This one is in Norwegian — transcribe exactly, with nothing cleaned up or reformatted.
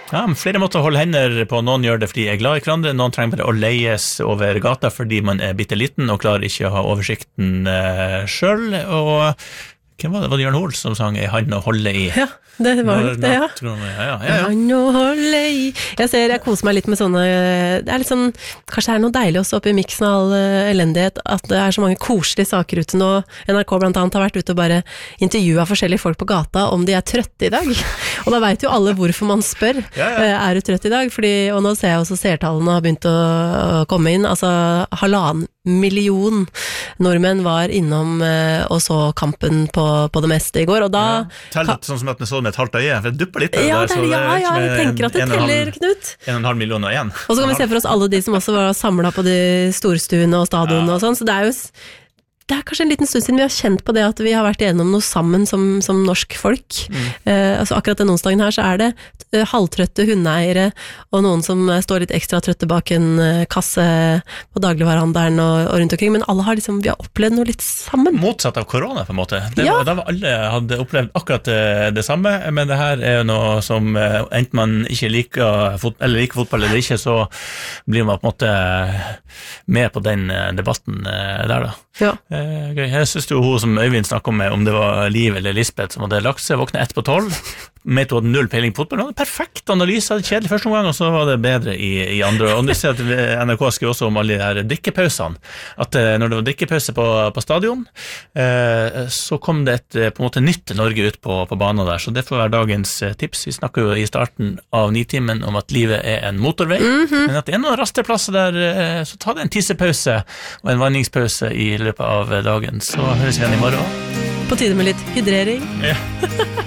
Ja, men flere måter å holde hender på. Noen gjør det fordi de er glad i hverandre, noen trenger bare å leies over gata fordi man er bitteliten og klarer ikke å ha oversikten uh, selv, og hvem var det? Var det Jørn Hoel som sang «I hand å holde i»? Ja, det var litt det, ja. Ja, ja, ja, ja. «Hand å holde i». Jeg ser, jeg koser meg litt med sånne, det er litt sånn, kanskje det er noe deilig også oppi miksen av all elendighet, at det er så mange koselige saker ute nå. N R K blant annet har vært ute og bare intervjuet forskjellige folk på gata om de er trøtte i dag. Og da vet jo alle hvorfor man spør, ja, ja. Er du trøtt i dag? Fordi, og nå ser jeg også seertallene har begynt å komme inn, altså halvannen million nordmenn var innom uh, og så kampen på, på det meste i går, og da... Ja, tell litt sånn som at vi så det med et halvt øye, for det dupper litt. Ja, der, det er, ja, ja, jeg tenker at det teller, Knut. En og en halv million og igjen. Og så kan vi se for oss alle de som også var samlet på de storstuene og stadionene, ja. Og sånn, så det er jo... Det er kanskje en liten stund siden vi har kjent på det at vi har vært igjennom noe sammen som, som norsk folk. Mm. Eh, altså akkurat den onsdagen her så er det uh, halvtrøtte hundeeiere og noen som uh, står litt ekstra trøtte bak en uh, kasse på dagligvarehandelen og, og rundt omkring, men alle har liksom, vi har opplevd noe litt sammen. Motsatt av korona på en måte. Det ja. var, da var alle hadde opplevd akkurat det, det samme, men det her er jo noe som uh, enten man ikke liker, fot- eller liker fotball eller ikke, så blir man på en måte med på den uh, debatten uh, der da. Ja. Okay. Jeg synes jo hun som Øyvind snakket om, om det var Liv eller Lisbeth som hadde lagt seg, våknet ett på tolv, med hun hadde null peiling på fotball, hun hadde perfekt analyse, hadde kjedelig første omgang, og så var det bedre i, i andre, og du ser at N R K skrev også om alle de her drikkepausene, at uh, når det var drikkepause på, på stadion, uh, så kom det et uh, på en måte nytt Norge ut på, på banen der, så det får være dagens uh, tips. Vi snakker jo i starten av nitimen om at livet er en motorvei, mm-hmm. men at det er noen rasteplasser der, uh, så ta det en tissepause og en vanningspause i løpet av dagen, så høres vi igjen i morgen. På tide med litt hydrering. Ja.